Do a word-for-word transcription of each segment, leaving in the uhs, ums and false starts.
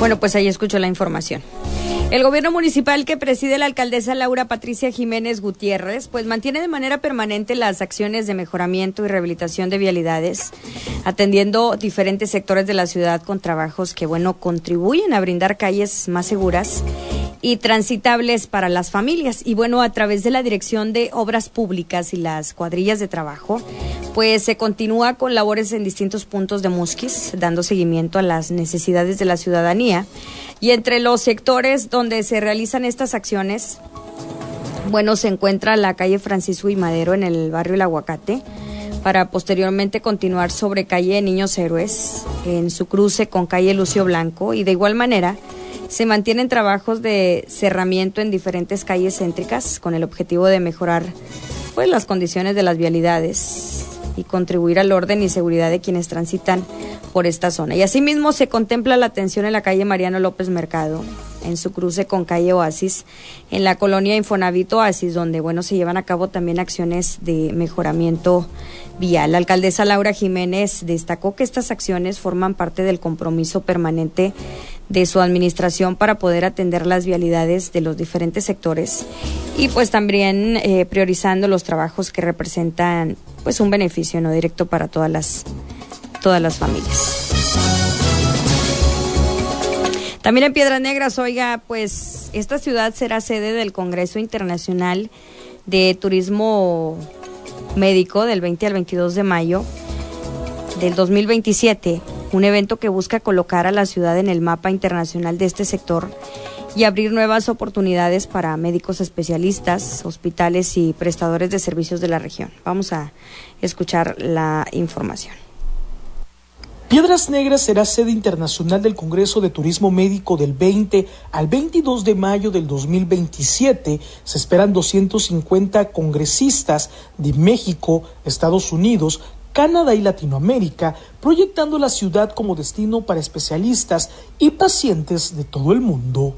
Bueno, pues ahí escucho la información. El gobierno municipal que preside la alcaldesa Laura Patricia Jiménez Gutiérrez, pues mantiene de manera permanente las acciones de mejoramiento y rehabilitación de vialidades, atendiendo diferentes sectores de la ciudad con trabajos que, bueno, contribuyen a brindar calles más seguras y transitables para las familias. Y bueno, a través de la Dirección de Obras Públicas y las cuadrillas de trabajo, pues se continúa con labores en distintos puntos de Musquis, dando seguimiento a las necesidades de la ciudadanía. Y entre los sectores donde se realizan estas acciones, bueno, se encuentra la calle Francisco y Madero en el barrio El Aguacate, para posteriormente continuar sobre calle Niños Héroes, en su cruce con calle Lucio Blanco, y de igual manera se mantienen trabajos de cerramiento en diferentes calles céntricas con el objetivo de mejorar, pues, las condiciones de las vialidades y contribuir al orden y seguridad de quienes transitan por esta zona. Y asimismo se contempla la atención en la calle Mariano López Mercado, en su cruce con calle Oasis, en la colonia Infonavit Oasis, donde, bueno, se llevan a cabo también acciones de mejoramiento vial. La alcaldesa Laura Jiménez destacó que estas acciones forman parte del compromiso permanente de su administración para poder atender las vialidades de los diferentes sectores y pues también eh, priorizando los trabajos que representan, pues, un beneficio no directo para todas las todas las familias. También en Piedras Negras, oiga, pues esta ciudad será sede del Congreso Internacional de Turismo Médico del veinte al veintidós de mayo del dos mil veintisiete, un evento que busca colocar a la ciudad en el mapa internacional de este sector y abrir nuevas oportunidades para médicos especialistas, hospitales y prestadores de servicios de la región. Vamos a escuchar la información. Piedras Negras será sede internacional del Congreso de Turismo Médico del veinte al veintidós de mayo del dos mil veintisiete. Se esperan doscientos cincuenta congresistas de México, Estados Unidos, Canadá y Latinoamérica, proyectando la ciudad como destino para especialistas y pacientes de todo el mundo.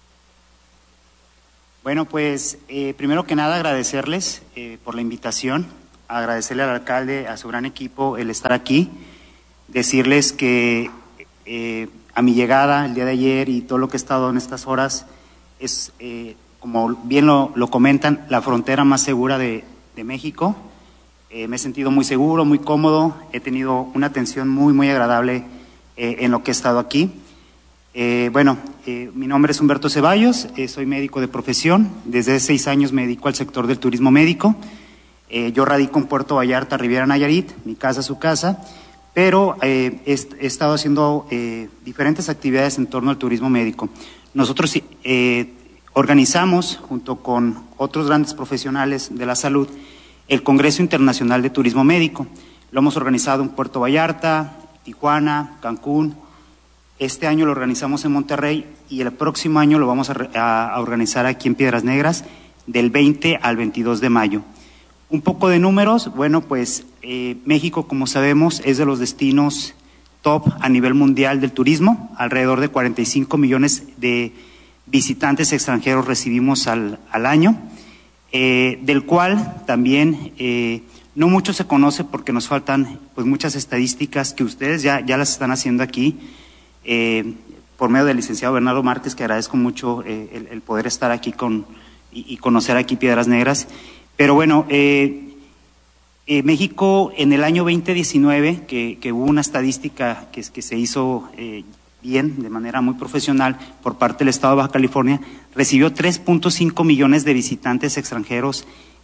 Bueno, pues eh, primero que nada agradecerles eh, por la invitación, agradecerle al alcalde, a su gran equipo el estar aquí, decirles que eh, a mi llegada el día de ayer y todo lo que he estado en estas horas es, eh, como bien lo, lo comentan, la frontera más segura de, de México. Eh, me he sentido muy seguro, muy cómodo, he tenido una atención muy, muy agradable eh, en lo que he estado aquí. Eh, bueno, eh, mi nombre es Humberto Ceballos, eh, soy médico de profesión, desde hace seis años me dedico al sector del turismo médico. Eh, yo radico en Puerto Vallarta, Riviera Nayarit, mi casa, su casa, pero eh, he, he estado haciendo eh, diferentes actividades en torno al turismo médico. Nosotros eh, organizamos, junto con otros grandes profesionales de la salud, el Congreso Internacional de Turismo Médico. Lo hemos organizado en Puerto Vallarta, Tijuana, Cancún. Este año lo organizamos en Monterrey y el próximo año lo vamos a, a, a organizar aquí en Piedras Negras del veinte al veintidós de mayo. Un poco de números, bueno, pues eh, México, como sabemos, es de los destinos top a nivel mundial del turismo. Alrededor de cuarenta y cinco millones de visitantes extranjeros recibimos al, al año. Eh, del cual también eh, no mucho se conoce porque nos faltan, pues, muchas estadísticas que ustedes ya, ya las están haciendo aquí eh, por medio del licenciado Bernardo Márquez, que agradezco mucho eh, el, el poder estar aquí con y, y conocer aquí Piedras Negras. Pero bueno, eh, eh, México en el año veinte diecinueve, que, que hubo una estadística que, que se hizo eh, bien, de manera muy profesional, por parte del Estado de Baja California, recibió tres punto cinco millones de visitantes extranjeros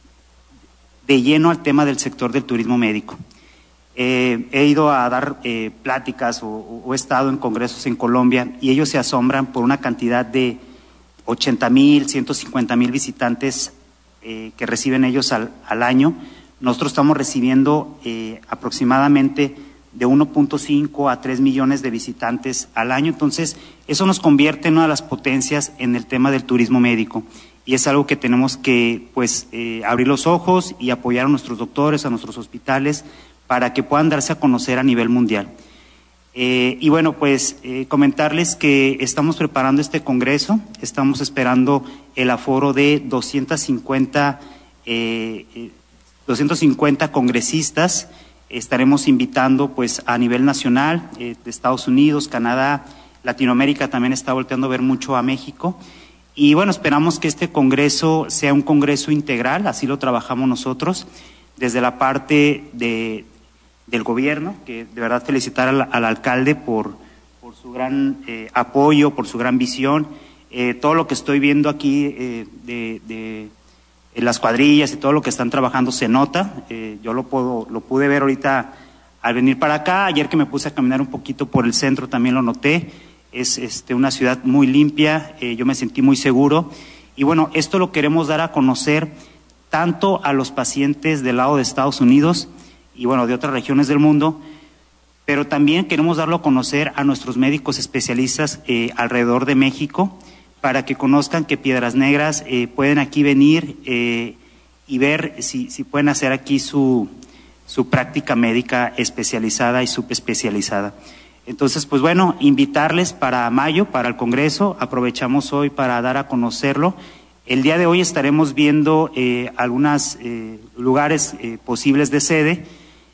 de lleno al tema del sector del turismo médico. Eh, he ido a dar eh, pláticas o, o he estado en congresos en Colombia y ellos se asombran por una cantidad de ochenta mil, ciento cincuenta mil visitantes eh, que reciben ellos al, al año. Nosotros estamos recibiendo eh, aproximadamente de uno punto cinco a tres millones de visitantes al año. Entonces, eso nos convierte en una de las potencias en el tema del turismo médico. Y es algo que tenemos que, pues, eh, abrir los ojos y apoyar a nuestros doctores, a nuestros hospitales, para que puedan darse a conocer a nivel mundial. Eh, y bueno, pues, eh, comentarles que estamos preparando este congreso, estamos esperando el aforo de doscientos cincuenta, eh, eh, doscientos cincuenta congresistas. Estaremos invitando, pues, a nivel nacional, eh, de Estados Unidos, Canadá, Latinoamérica también está volteando a ver mucho a México. Y bueno, esperamos que este congreso sea un congreso integral, así lo trabajamos nosotros, desde la parte de, del gobierno, que de verdad felicitar al, al alcalde por, por su gran eh, apoyo, por su gran visión. Eh, todo lo que estoy viendo aquí eh, de, de en las cuadrillas y todo lo que están trabajando se nota. Eh, yo lo puedo, lo pude ver ahorita al venir para acá. Ayer que me puse a caminar un poquito por el centro también lo noté. Es este, una ciudad muy limpia, eh, yo me sentí muy seguro. Y bueno, esto lo queremos dar a conocer tanto a los pacientes del lado de Estados Unidos y bueno, de otras regiones del mundo, pero también queremos darlo a conocer a nuestros médicos especialistas eh, alrededor de México, para que conozcan que Piedras Negras eh, pueden aquí venir eh, y ver si, si pueden hacer aquí su, su práctica médica especializada y subespecializada. Entonces, pues bueno, invitarles para mayo, para el Congreso, aprovechamos hoy para dar a conocerlo. El día de hoy estaremos viendo eh, algunos eh, lugares eh, posibles de sede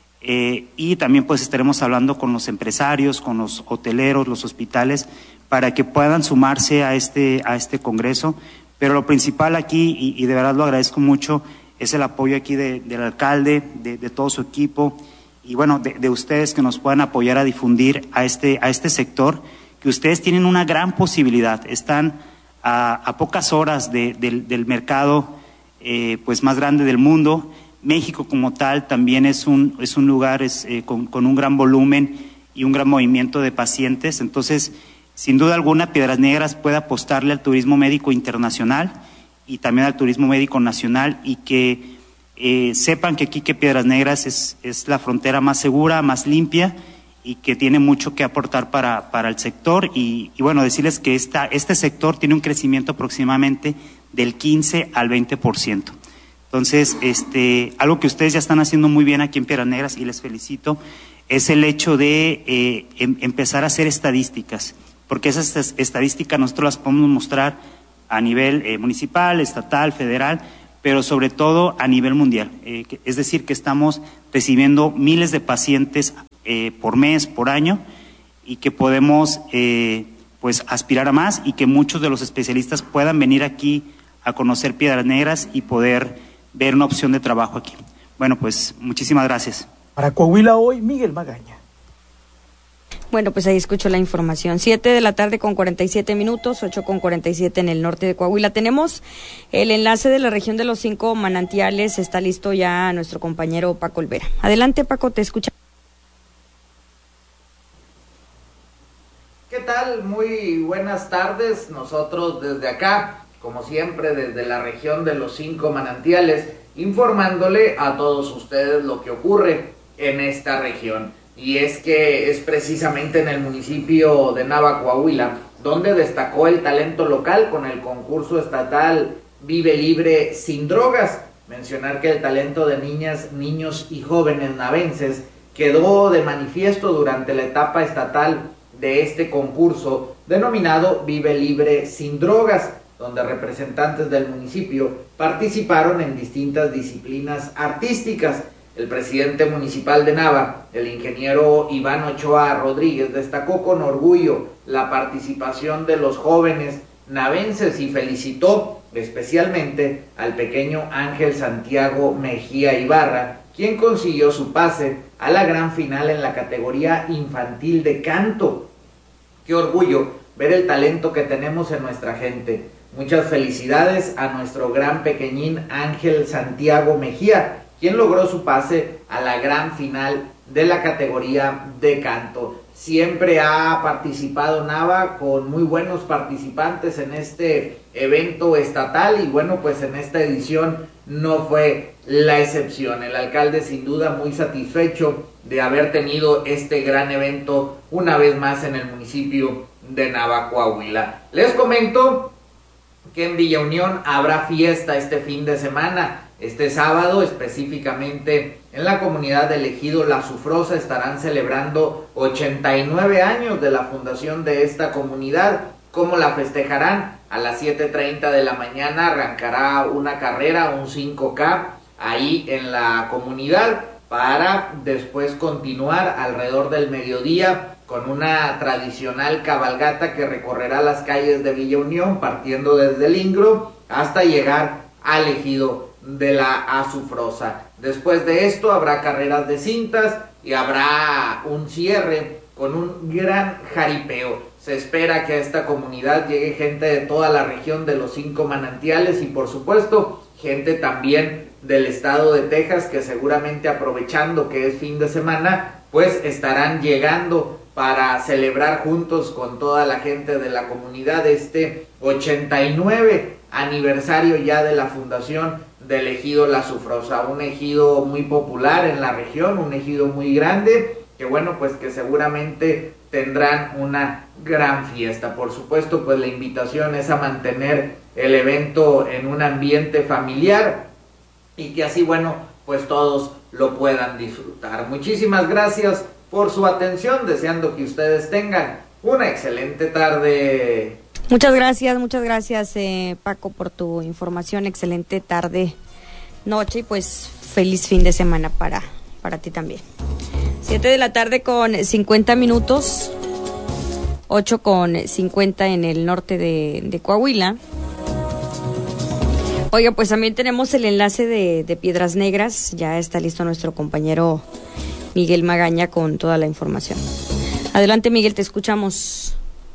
eh, y también pues estaremos hablando con los empresarios, con los hoteleros, los hospitales, para que puedan sumarse a este, a este Congreso. Pero lo principal aquí, y, y de verdad lo agradezco mucho, es el apoyo aquí de, del alcalde, de, de todo su equipo, y bueno, de, de ustedes que nos puedan apoyar a difundir a este, a este sector, que ustedes tienen una gran posibilidad, están a, a pocas horas de, de, del mercado eh, pues más grande del mundo. México como tal también es un, es un lugar es, eh, con, con un gran volumen y un gran movimiento de pacientes. Entonces, sin duda alguna, Piedras Negras puede apostarle al turismo médico internacional y también al turismo médico nacional, y que eh, sepan que aquí que Piedras Negras es, es la frontera más segura, más limpia, y que tiene mucho que aportar para, para el sector. Y, y bueno, decirles que esta, este sector tiene un crecimiento aproximadamente del quince al veinte por ciento. Entonces, este, algo que ustedes ya están haciendo muy bien aquí en Piedras Negras, y les felicito, es el hecho de eh, em, empezar a hacer estadísticas, porque esas estadísticas nosotros las podemos mostrar a nivel eh, municipal, estatal, federal, pero sobre todo a nivel mundial. Eh, que, es decir, que estamos recibiendo miles de pacientes eh, por mes, por año, y que podemos eh, pues aspirar a más, y que muchos de los especialistas puedan venir aquí a conocer Piedras Negras y poder ver una opción de trabajo aquí. Bueno, pues muchísimas gracias. Para Coahuila Hoy, Miguel Magaña. Bueno, pues ahí escucho la información. Siete de la tarde con cuarenta y siete minutos, ocho con cuarenta y siete en el norte de Coahuila. Tenemos el enlace de la región de los cinco manantiales. Está listo ya nuestro compañero Paco Olvera. Adelante, Paco, te escucha. ¿Qué tal? Muy buenas tardes. Nosotros desde acá, como siempre, desde la región de los cinco manantiales, informándole a todos ustedes lo que ocurre en esta región. Y es que es precisamente en el municipio de Nava, Coahuila, donde destacó el talento local con el concurso estatal Vive Libre Sin Drogas. Mencionar que el talento de niñas, niños y jóvenes navenses quedó de manifiesto durante la etapa estatal de este concurso denominado Vive Libre Sin Drogas, donde representantes del municipio participaron en distintas disciplinas artísticas. El presidente municipal de Nava, el ingeniero Iván Ochoa Rodríguez, destacó con orgullo la participación de los jóvenes navenses y felicitó especialmente al pequeño Ángel Santiago Mejía Ibarra, quien consiguió su pase a la gran final en la categoría infantil de canto. Qué orgullo ver el talento que tenemos en nuestra gente. Muchas felicidades a nuestro gran pequeñín Ángel Santiago Mejía, quien logró su pase a la gran final de la categoría de canto. Siempre ha participado Nava con muy buenos participantes en este evento estatal, y bueno, pues en esta edición no fue la excepción. El alcalde sin duda muy satisfecho de haber tenido este gran evento una vez más en el municipio de Nava, Coahuila. Les comento que en Villa Unión habrá fiesta este fin de semana. Este sábado, específicamente en la comunidad del Ejido La Sufrosa, estarán celebrando ochenta y nueve años de la fundación de esta comunidad. ¿Cómo la festejarán? A las siete treinta de la mañana arrancará una carrera, un cinco K, ahí en la comunidad, para después continuar alrededor del mediodía con una tradicional cabalgata que recorrerá las calles de Villa Unión, partiendo desde el Ingro hasta llegar al ejido de la Azufrosa. Después de esto habrá carreras de cintas y habrá un cierre con un gran jaripeo. Se espera que a esta comunidad llegue gente de toda la región de los cinco manantiales y por supuesto gente también del estado de Texas, que seguramente aprovechando que es fin de semana, pues estarán llegando para celebrar juntos con toda la gente de la comunidad este ochenta y nueve aniversario ya de la fundación del ejido La Azufrosa, un ejido muy popular en la región, un ejido muy grande, que bueno, pues que seguramente tendrán una gran fiesta. Por supuesto, pues la invitación es a mantener el evento en un ambiente familiar y que así, bueno, pues todos lo puedan disfrutar. Muchísimas gracias por su atención, deseando que ustedes tengan una excelente tarde. Muchas gracias, muchas gracias eh, Paco por tu información, excelente tarde, noche y pues feliz fin de semana para, para ti también. Siete de la tarde con cincuenta minutos, ocho con cincuenta en el norte de, de Coahuila. Oiga, pues también tenemos el enlace de, de Piedras Negras, ya está listo nuestro compañero Miguel Magaña con toda la información. Adelante, Miguel, te escuchamos.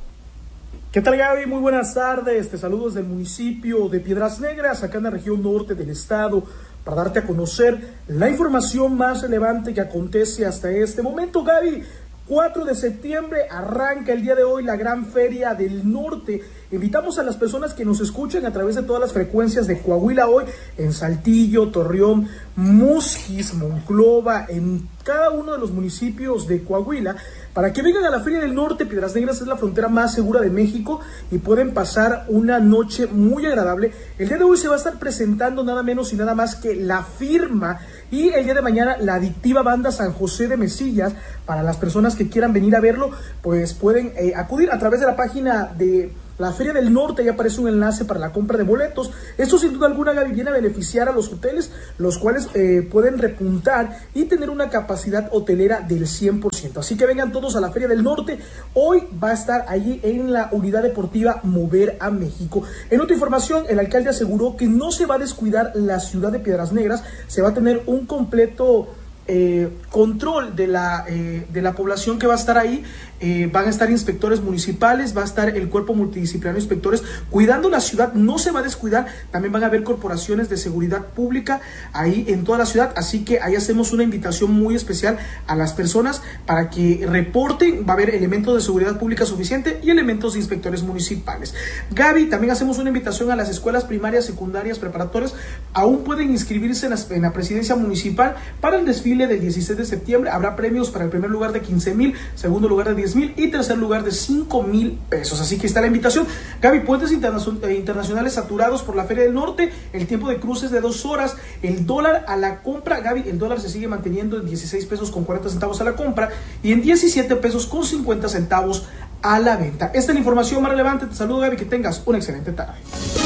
¿Qué tal, Gaby? Muy buenas tardes, te saludo desde el municipio de Piedras Negras, acá en la región norte del estado, para darte a conocer la información más relevante que acontece hasta este momento, Gaby. cuatro de septiembre arranca el día de hoy la Gran Feria del Norte. Invitamos a las personas que nos escuchen a través de todas las frecuencias de Coahuila hoy, en Saltillo, Torreón, Musquis, Monclova, en cada uno de los municipios de Coahuila, para que vengan a la Feria del Norte. Piedras Negras es la frontera más segura de México y pueden pasar una noche muy agradable. El día de hoy se va a estar presentando nada menos y nada más que La Firma, y el día de mañana la adictiva banda San José de Mesillas. Para las personas que quieran venir a verlo, pues pueden eh, acudir a través de la página de la Feria del Norte, ya aparece un enlace para la compra de boletos. Esto sin duda alguna, Gaby, viene a beneficiar a los hoteles, los cuales eh, pueden repuntar y tener una capacidad hotelera del cien por ciento. Así que vengan todos a la Feria del Norte. Hoy va a estar allí en la unidad deportiva Mover a México. En otra información, el alcalde aseguró que no se va a descuidar la ciudad de Piedras Negras, se va a tener un completo Eh, control de la, eh, de la población que va a estar ahí. Eh, van a estar inspectores municipales, va a estar el cuerpo multidisciplinario de inspectores cuidando la ciudad, no se va a descuidar. También van a haber corporaciones de seguridad pública ahí en toda la ciudad, así que ahí hacemos una invitación muy especial a las personas para que reporten. Va a haber elementos de seguridad pública suficiente y elementos de inspectores municipales. Gaby, también hacemos una invitación a las escuelas primarias, secundarias, preparatorias. Aún pueden inscribirse en la, en la presidencia municipal para el desfile del dieciséis de septiembre. Habrá premios para el primer lugar de quince mil, segundo lugar de diez mil y tercer lugar de cinco mil pesos. Así que está la invitación. Gaby, puentes internacionales saturados por la Feria del Norte. El tiempo de cruce es de dos horas. El dólar a la compra, Gaby, el dólar se sigue manteniendo en dieciséis pesos con cuarenta centavos a la compra y en diecisiete pesos con cincuenta centavos a la venta. Esta es la información más relevante. Te saludo, Gaby, que tengas una excelente tarde.